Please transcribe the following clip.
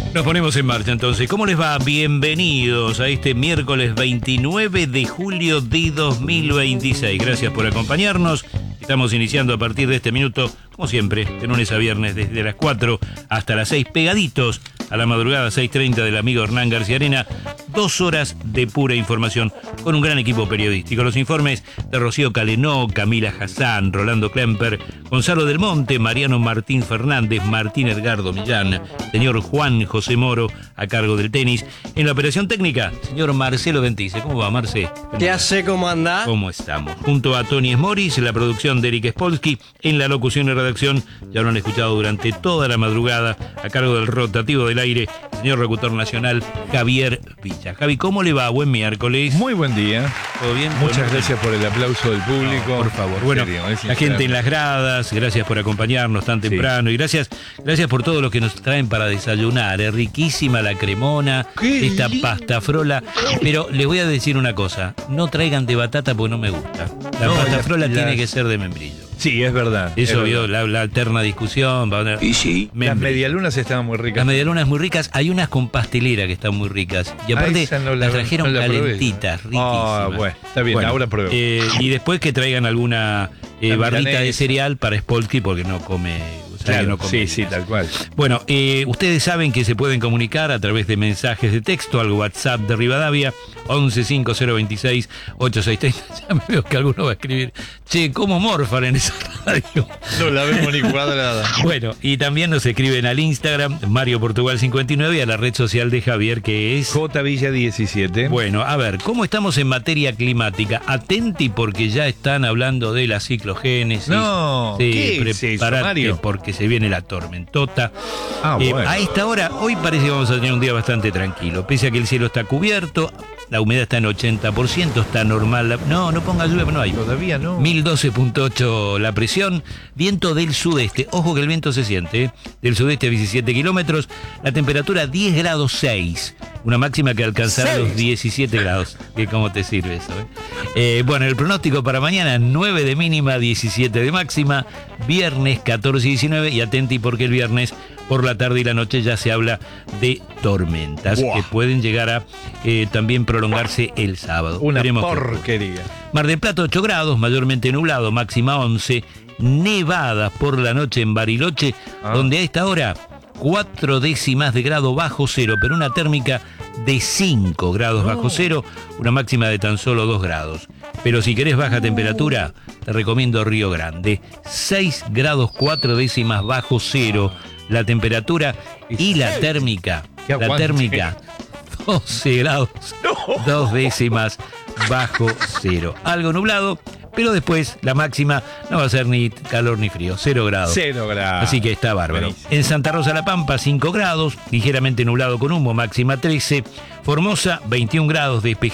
Nos ponemos en marcha entonces. ¿Cómo les va? Bienvenidos a este miércoles 29 de julio de 2026. Gracias por acompañarnos. Estamos iniciando a partir de este minuto, como siempre, de lunes a viernes, desde las 4 hasta las 6, pegaditos a la madrugada, 6:30 del amigo Hernán García Arena. 2 horas de pura información con un gran equipo periodístico. Los informes de Rocío Calenó, Camila Hassan, Rolando Klemper, Gonzalo Del Monte, Mariano Martín Fernández, Martín Edgardo Millán, señor Juan José Moro, a cargo del tenis. En la operación técnica, señor Marcelo Ventice. ¿Cómo va, Marce? ¿Qué hace? ¿Cómo anda? ¿Cómo estamos? Junto a Tony Smoris, en la producción de Eric Spolsky, en la locución y redacción, ya lo han escuchado durante toda la madrugada, a cargo del rotativo del aire, señor locutor nacional Javier Villa. Javi, ¿cómo le va? Buen miércoles. Muy buen día. ¿Todo bien? Muchas gracias por el aplauso del público. No, por favor. Bueno, la gente en las gradas, gracias por acompañarnos tan temprano. Y gracias por todo lo que nos traen para desayunar. Es riquísima la cremona, esta pasta frola. Pero les voy a decir una cosa, no traigan de batata porque no me gusta. La pasta frola tiene que ser de membrillo. Sí, es verdad. Eso vio la alterna discusión. Y sí, las medialunas estaban muy ricas. Las medialunas muy ricas. Hay unas con pastelera que están muy ricas. Y aparte las trajeron calentitas, riquísimas. Bueno, está bien, ahora pruebo. Y después que traigan alguna barrita de cereal para Spolsky porque no come... Claro, sí, tal cual. Bueno, ustedes saben que se pueden comunicar a través de mensajes de texto al WhatsApp de Rivadavia, 115026 8630. Ya me veo que alguno va a escribir, che, ¿cómo morfan en esa radio? No la vemos ni cuadrada. Bueno, y también nos escriben al Instagram, Mario Portugal 59, y a la red social de Javier, que es... J Villa 17. Bueno, a ver, ¿cómo estamos en materia climática? Atenti porque ya están hablando de la ciclogénesis. No, sí, ¿qué es eso, preparate Mario? porque se viene la tormentota. Bueno. A esta hora, hoy parece que vamos a tener un día bastante tranquilo. Pese a que el cielo está cubierto, la humedad está en 80%, está normal. No ponga lluvia, no hay. Todavía no. 1012.8 la presión. Viento del sudeste. Ojo que el viento se siente, Del sudeste a 17 kilómetros. La temperatura 10 grados 6. Una máxima que alcanzará los 17 grados. Que cómo te sirve eso, Bueno, el pronóstico para mañana, 9 de mínima, 17 de máxima. Viernes 14 y 19. Y atenti porque el viernes por la tarde y la noche ya se habla de tormentas que pueden llegar a también prolongarse el sábado. Una porquería. Mar del Plata 8 grados, mayormente nublado, máxima 11. Nevadas por la noche en Bariloche, donde a esta hora 4 décimas de grado bajo cero, pero una térmica de 5 grados bajo cero, una máxima de tan solo 2 grados. Pero si querés baja temperatura, te recomiendo Río Grande, 6 grados 4 décimas bajo cero, la temperatura y la térmica 12 grados, 2 décimas bajo cero. Algo nublado, pero después la máxima no va a ser ni calor ni frío, 0 grados. 0 grados. Así que está bárbaro. Buenísimo. En Santa Rosa La Pampa, 5 grados, ligeramente nublado con humo, máxima 13. Formosa, 21 grados, despejado.